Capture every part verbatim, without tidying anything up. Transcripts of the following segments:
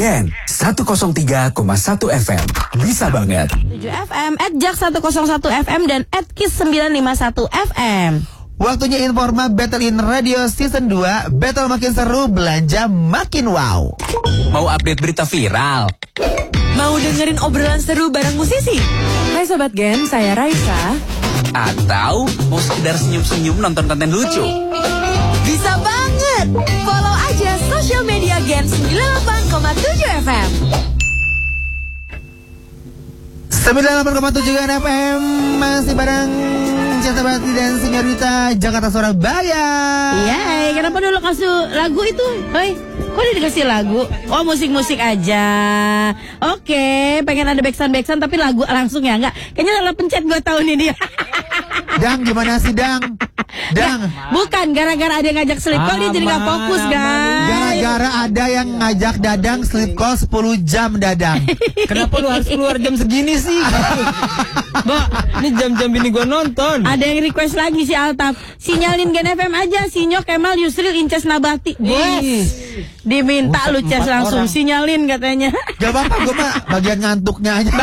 Gen seratus tiga koma satu F M. Bisa banget. tujuh F M, at Jak seratus satu F M dan at Kis sembilan lima satu F M. Waktunya Informa Battle in Radio Season dua. Battle makin seru, belanja makin wow. Mau update berita viral? Mau dengerin obrolan seru bareng musisi? Hai Sobat Gen, saya Raisa. Atau mau sekedar senyum-senyum nonton konten lucu? Bisa banget. Follow aja sosial media Gen sembilan puluh delapan koma tujuh F M. sembilan puluh delapan koma tujuh F M masih bareng Cinta Bati dan Senyorita Jakarta Surabaya. Iya, kenapa dulu kasih lagu itu? Hei, kok udah dikasih lagu? Oh, musik-musik aja. Oke, pengen ada backsound-backsound tapi lagu langsung ya? Enggak, kayaknya salah pencet gue tahun ini. Dang, gimana sih Dang? Dang, nah, bukan gara-gara ada yang ngajak sleep call dia jadi gak fokus guys. Gara-gara ada yang ngajak Dadang sleep call sepuluh jam Dadang. Kenapa lu harus keluar jam segini sih? Mbak, ini jam-jam ini gua nonton. Ada yang request lagi si Altaf, sinyalin Gen F M aja, Sinyo, Kemal, Yusril, Inces, Nabati. Bos, diminta lu Ces langsung orang. Sinyalin katanya. Gak apa-apa, gue mah bagian ngantuknya aja.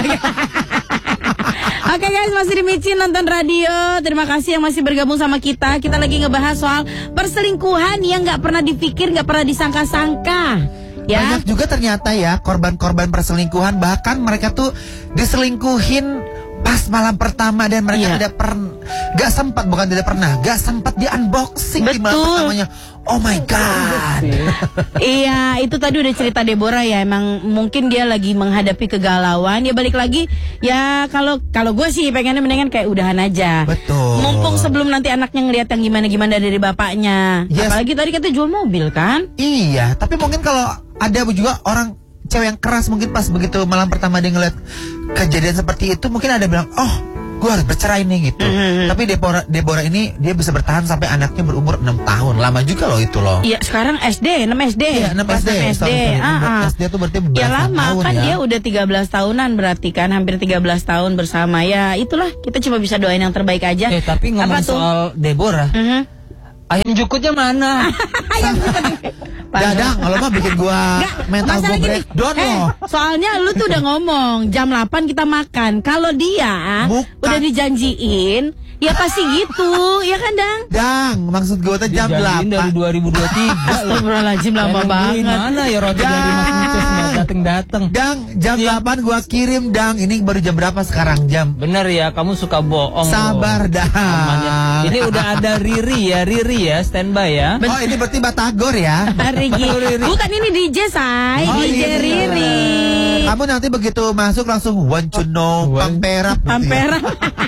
Oke guys, masih di Micin nonton radio. Terima kasih yang masih bergabung sama kita. Kita lagi ngebahas soal perselingkuhan yang gak pernah dipikir, gak pernah disangka-sangka. Ya. Banyak juga ternyata ya korban-korban perselingkuhan. Bahkan mereka tuh diselingkuhin pas malam pertama dan mereka iya. tidak pernah, gak sempat, bukan tidak pernah, gak sempat di unboxing di malam pertamanya. Oh my god. Iya, itu tadi udah cerita Deborah ya. Emang mungkin dia lagi menghadapi kegalauan. Ya balik lagi, ya kalau kalau gue sih pengennya mendingan kayak udahan aja. Betul. Mumpung sebelum nanti anaknya ngeliat yang gimana-gimana dari bapaknya. Yes. Apalagi tadi katanya jual mobil kan? Iya, tapi mungkin kalau ada juga orang cewek yang keras mungkin pas begitu malam pertama dia ngeliat kejadian seperti itu, mungkin ada bilang, oh gue harus bercerai nih gitu. Mm-hmm. Tapi Deborah, Deborah ini dia bisa bertahan sampai anaknya berumur enam tahun. Lama juga loh itu loh. Iya, sekarang S D, enam S D. Iya, enam S D. S D. Ah, S D itu berarti ya lama tahun kan ya. Dia udah tiga belas tahunan berarti kan, hampir tiga belas tahun bersama. Ya itulah, kita cuma bisa doain yang terbaik aja. Eh, tapi ngomong soal Deborah. Mm-hmm. Ayam jukutnya mana? Ayam jukut. Dadang, kalau mah bikin gua Nggak, mental gua breakdown eh, loh. Soalnya lu tuh udah ngomong jam delapan kita makan. Kalau dia Bukan. udah dijanjiin, ya pasti gitu, ya kan Dang? Dang, maksud gua tuh jam delapan dari dua ribu dua puluh tiga. Astagfirullahaladzim, lama banget. Mana ya roti dari Mas Inces nggak dateng-dateng. Dang, jam delapan gua kirim Dang. Ini baru jam berapa sekarang jam? Bener ya, kamu suka bohong. Sabar loh. Dang. Ini udah ada Riri ya, Riri ya, standby ya. Oh ini berarti Batagor ya? Riri. Bukan ini D J say, oh, D J iya. Riri. Kamu nanti begitu masuk langsung want to know Pamperap. Pamperap.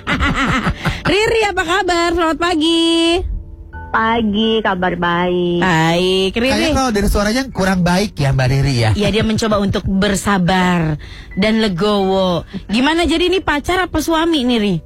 Riri apa kabar? Selamat pagi. Pagi, kabar baik. Baik, Riri. Kayaknya kalau dari suaranya kurang baik ya Mbak Riri ya. Iya, dia mencoba untuk bersabar dan legowo. Gimana jadi ini pacar apa suami nih, Ri?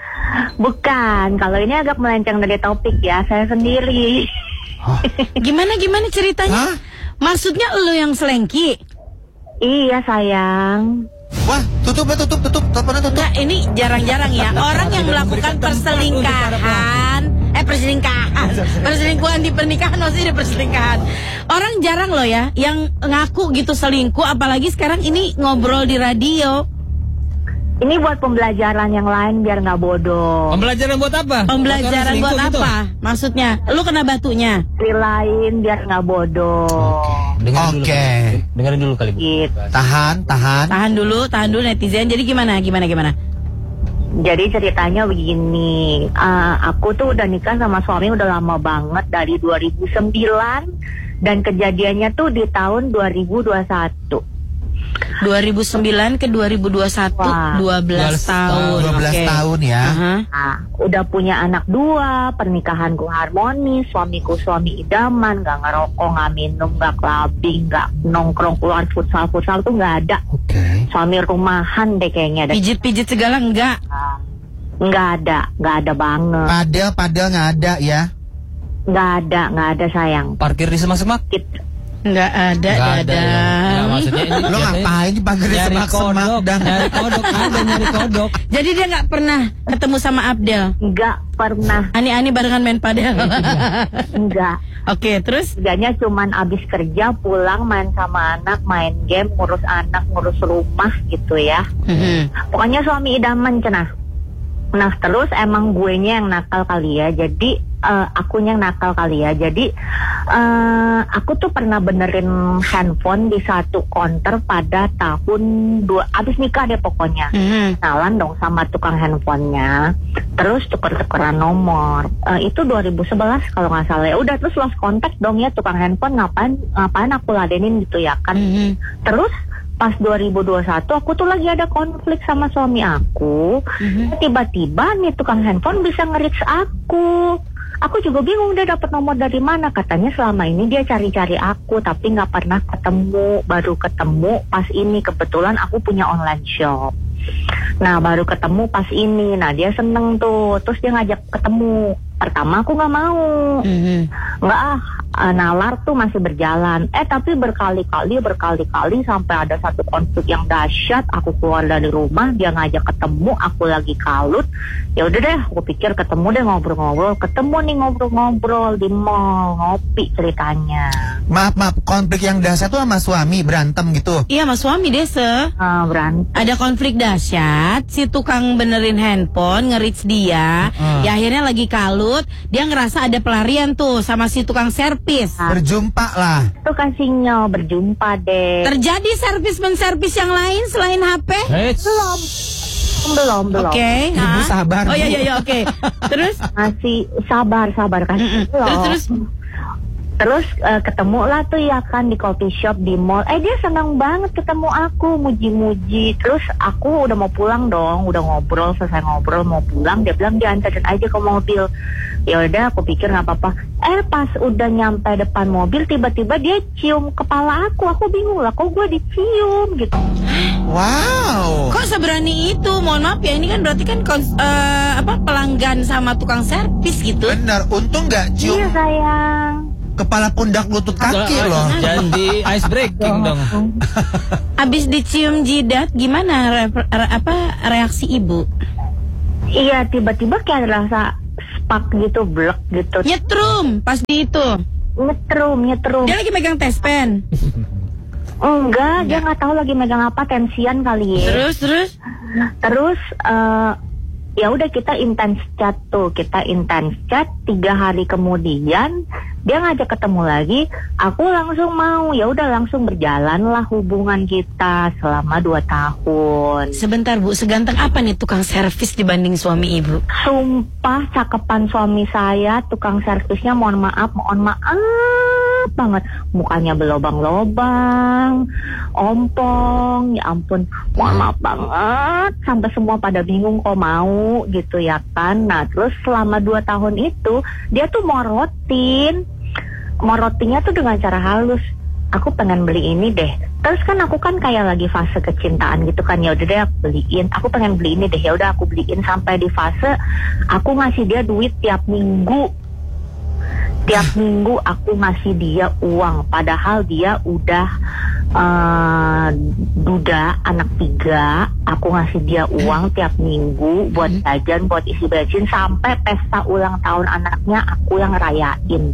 Bukan, kalau ini agak melenceng dari topik ya, saya sendiri. Oh. Gimana gimana ceritanya? Hah? Maksudnya lu yang selengki? Iya sayang. Wah, tutup ya, tutup, tutup, teleponnya tutup. Nah, ini jarang-jarang ya orang yang melakukan perselingkahan, eh perselingkahan, perselingkuhan di pernikahan, maksudnya di perselingkahan. Orang jarang loh ya yang ngaku gitu selingkuh, apalagi sekarang ini ngobrol di radio. Ini buat pembelajaran yang lain biar nggak bodoh. Pembelajaran buat apa? Pembelajaran buat gitu? apa? Maksudnya, lu kena batunya? Di lain biar nggak bodoh. Oke. Dengerin okay. dulu, dengerin dulu kali Bu. Gitu. Tahan, tahan. Tahan dulu, tahan dulu netizen. Jadi gimana, gimana, gimana? Jadi ceritanya begini, uh, aku tuh udah nikah sama suami udah lama banget dari dua ribu sembilan dan kejadiannya tuh di tahun dua ribu dua puluh satu. dua ribu sembilan ke dua ribu dua puluh satu. Wah, dua belas tahun. dua belas okay. tahun ya. Uh-huh. Nah, udah punya anak dua, pernikahanku harmonis, suamiku suami idaman, gak ngerokok, gak minum, gak clubbing, gak nongkrong keluar futsal-futsal tuh gak ada. Okay. Suami rumahan deh kayaknya. Pijit-pijit segala enggak? Nggak ada, nggak ada banget. Padel, padel nggak ada ya? Nggak ada, nggak ada sayang. Parkir di semak-semak? Gitu. Nggak ada, Nggak ada, Dadang. ya. Nggak, maksudnya ini Lo biasanya ngapain di pagar nyari semak-semak kodok, dan nyari kodok, ada nyari kodok. Jadi dia nggak pernah ketemu sama Abdel. Nggak pernah, Ani-ani barengan main padel. enggak. Oke, terus? Kerjanya cuman abis kerja pulang main sama anak, main game, ngurus anak, ngurus rumah gitu ya. Mhm. Pokoknya suami idaman cenah. Nah terus emang guenya yang nakal kali ya. Jadi uh, akunya yang nakal kali ya. Jadi uh, aku tuh pernah benerin handphone di satu counter pada tahun dua abis nikah deh pokoknya. Mhm. Kenalan dong sama tukang handphonenya. Terus tuker-tukeran nomor. Uh, itu dua ribu sebelas kalau nggak salah. Ya udah terus lost contact dong ya tukang handphone, ngapain ngapain aku ladenin gitu ya kan. Mhm. Terus pas dua ribu dua puluh satu aku tuh lagi ada konflik sama suami aku. Mhm. Tiba-tiba nih tukang handphone bisa nge-reach aku. Aku juga bingung dia dapat nomor dari mana. Katanya selama ini dia cari-cari aku tapi nggak pernah ketemu. Baru ketemu pas ini, kebetulan aku punya online shop. Nah baru ketemu pas ini. Nah dia seneng tuh. Terus dia ngajak ketemu. Pertama aku nggak mau. Mhm. Nggak ah, uh, nalar tuh masih berjalan. Eh tapi berkali-kali, berkali-kali sampai ada satu konflik yang dahsyat. Aku keluar dari rumah, dia ngajak ketemu, aku lagi kalut. Ya udah deh, aku pikir ketemu deh ngobrol-ngobrol. Ketemu nih ngobrol-ngobrol di mall, ngopi ceritanya. maaf maaf konflik yang dahsyat tuh sama suami berantem gitu. Iya, mas suami desa. Uh, berantem. Ada konflik dahsyat, si tukang benerin handphone nge-reach dia, Hmm. ya akhirnya lagi kalut, dia ngerasa ada pelarian tuh sama si tukang servis. Berjumpa lah. Tuh kasihnya berjumpa deh. Terjadi servis menservis yang lain selain H P? Eits. belum, belum. Oke, Ibu hah? sabar, Oh Bu. iya iya iya, oke. Terus? Masih sabar, sabar kasih. Mm-mm. belum. Terus terus? Terus eh, ketemu lah tuh ya kan di coffee shop di mall. Eh dia senang banget ketemu aku, muji-muji. Terus aku udah mau pulang dong, udah ngobrol, selesai ngobrol mau pulang. Dia bilang dia anterin aja ke mobil. Ya udah, aku pikir nggak apa-apa. Eh pas udah nyampe depan mobil, tiba-tiba dia cium kepala aku. Aku bingung lah, kok gue dicium gitu. Wow. Kok seberani itu? Mohon maaf ya, ini kan berarti kan kons- eh, apa pelanggan sama tukang servis gitu. Benar, untung nggak Iya cium sayang. kepala pundak lutut kaki loh. Jangan di ice breaking dong. Abis dicium jidat, gimana re- re- apa reaksi ibu? Iya tiba-tiba kayak rasa spark gitu, blek gitu. Nyetrum pas di itu. Nyetrum, nyetrum. Dia lagi megang tespen. Enggak, dia nggak tahu lagi megang apa, tensian kali ya. Terus terus. Terus eh, ya udah kita intens chat tuh, kita intens chat. Tiga hari kemudian dia ngajak ketemu lagi. Aku langsung mau, ya udah langsung berjalan lah hubungan kita selama dua tahun. Sebentar Bu, seganteng apa nih tukang servis dibanding suami ibu? Sumpah cakepan suami saya, tukang servisnya mohon maaf, mohon maaf banget. Mukanya berlobang-lobang, ompong, ya ampun, mohon maaf banget. Sampai semua pada bingung kok mau gitu ya kan. Nah terus selama dua tahun itu, dia tuh morotin. Morotinnya tuh dengan cara halus. Aku pengen beli ini deh. Terus kan aku kan kayak lagi fase kecintaan gitu kan. Ya udah deh aku beliin. Aku pengen beli ini deh. Ya udah aku beliin sampai di fase aku ngasih dia duit tiap minggu. Tiap minggu aku ngasih dia uang. Padahal dia udah uh, duda, anak tiga. Aku ngasih dia uang tiap minggu buat jajan, buat isi bensin. Sampai pesta ulang tahun anaknya aku yang ngerayain.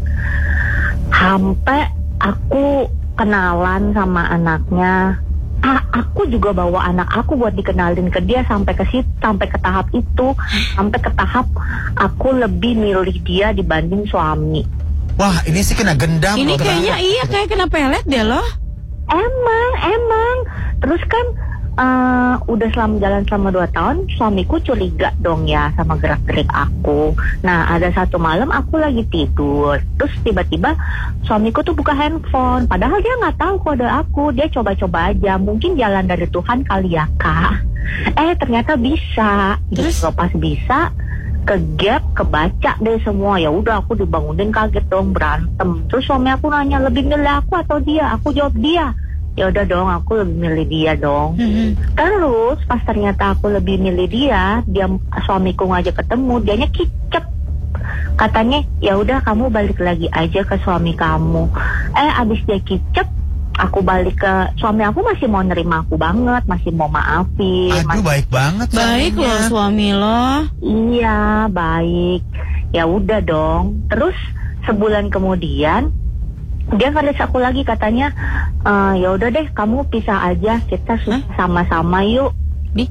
Sampai aku kenalan sama anaknya. Ah, aku juga bawa anak aku buat dikenalin ke dia sampai ke situ, sampai ke tahap itu, sampai ke tahap aku lebih milih dia dibanding suami. Wah, ini sih kena gendam Ini loh. kayaknya iya kayak kena pelet deh loh. Emang, emang. Terus kan uh, udah selama jalan selama dua tahun, suamiku curiga dong ya sama gerak-gerik aku. Nah, ada satu malam aku lagi tidur, terus tiba-tiba suamiku tuh buka handphone. Padahal dia nggak tahu kode aku, dia coba-coba aja. Mungkin jalan dari Tuhan kali ya kak. Eh ternyata bisa. Terus? Gitu, pas bisa ke gap, kebaca deh semua. Ya udah aku dibangunin, kaget dong, berantem. Terus suami aku nanya lebih milih aku atau dia. Aku jawab dia. Ya udah dong, aku lebih milih dia dong. Mhm. Terus pas ternyata aku lebih milih dia, dia suamiku ngajak ketemu, dianya kicep. Katanya ya udah kamu balik lagi aja ke suami kamu. Eh abis dia kicep, aku balik ke suami aku masih mau nerima aku banget, masih mau maafin. Aduh, masih, baik banget. Baik suaminya. loh suami lo. Iya baik. Ya udah dong. Terus sebulan kemudian dia ngelis aku lagi, katanya e, ya udah deh kamu pisah aja, kita susah sama-sama yuk. Di?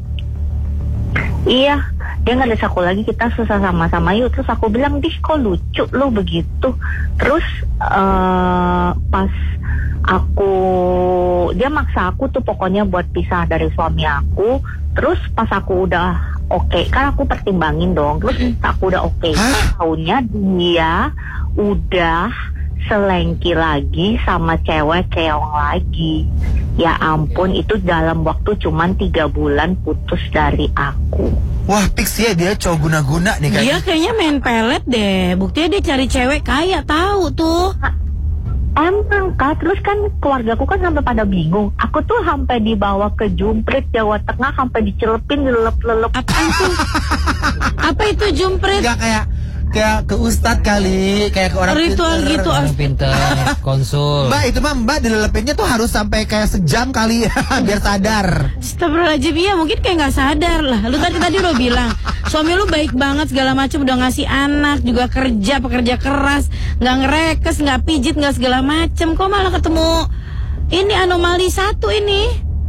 Iya, dia ngelis aku lagi, kita susah sama-sama yuk. Terus aku bilang, Dih kok lucu lo begitu. Terus uh, pas aku, dia maksa aku tuh pokoknya buat pisah dari suami aku. Terus pas aku udah oke, okay, kan aku pertimbangin dong. Terus aku udah oke, okay. Tahunnya dia udah selengki lagi sama cewek keong lagi. Ya ampun, itu dalam waktu cuman tiga bulan putus dari aku. Wah, fix ya dia cowok guna-guna nih kayaknya. Dia kayaknya main pelet deh. Buktinya dia cari cewek kaya, tahu tuh. Nah, emang Kak, terus kan keluargaku kan sampai pada bingung. Aku tuh sampai dibawa ke Jumprit Jawa Tengah, sampai dicelepin, dilelep-lelep. Apaan tuh? Apa itu jumprit? Enggak kayak kayak ke ustad kali, kayak ke orang Ritual pinter. gitu. Orang pinter, konsul. Mbak, itu mah Mbak dilelepinnya tuh harus sampai kayak sejam kali biar sadar. Astagfirullahaladzim, ya mungkin kayak gak sadar lah. Lu tadi tadi udah bilang suami lu baik banget segala macam, udah ngasih anak, juga kerja, pekerja keras, nggak ngerekes, nggak pijit, nggak segala macem. Kok malah ketemu ini anomali satu ini?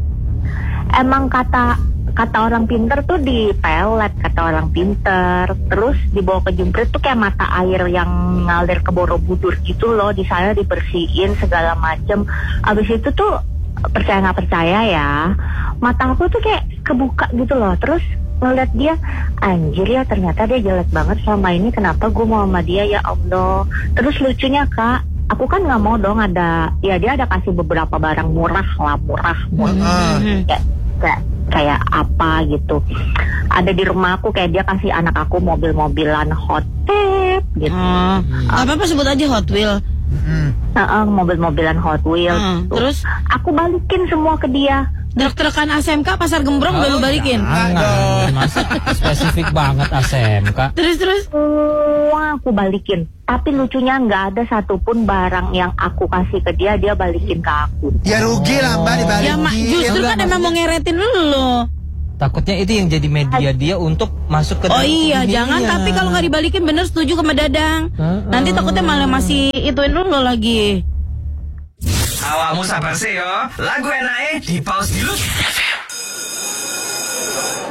Emang kata kata orang pinter tuh di pelet, kata orang pinter. Terus dibawa ke Jumprit tuh kayak mata air yang ngalir ke Borobudur gitu loh. Di sana dibersihin segala macem. Abis itu tuh percaya nggak percaya ya, mata aku tuh kayak kebuka gitu loh. Terus ngeliat dia, anjir ya ternyata dia jelek banget selama ini. Kenapa gue mau sama dia, ya Allah. Terus lucunya Kak, aku kan nggak mau dong ada, ya dia ada kasih beberapa barang murah lah, murah, murah. Hmm. Kayak, kayak kayak apa gitu. Ada di rumah aku, kayak dia kasih anak aku mobil-mobilan Hot Tap gitu. Oh, apa apa sebut aja Hot Wheel. Hmm. Nah, mobil-mobilan Hot Wheels. Hmm, tuh. terus? Aku balikin semua ke dia. Truk-trukan A S M K Pasar Gembrong udah lu balikin. Jangan, masa spesifik banget A S M K. Terus terus. Semua aku balikin. Tapi lucunya nggak ada satupun barang yang aku kasih ke dia dia balikin ke aku. Ya rugi lah Mbak dibalikin. Ya mak, justru kan emang mau ngeretin lu. Takutnya itu yang jadi media dia untuk masuk ke Oh dalam iya, dunia. jangan. Tapi kalau nggak dibalikin bener, setuju sama Dadang. Heeh. Nanti takutnya malah masih ituin lu lagi. Awakmu sabar sih yo. Lagu enak di pause dulu.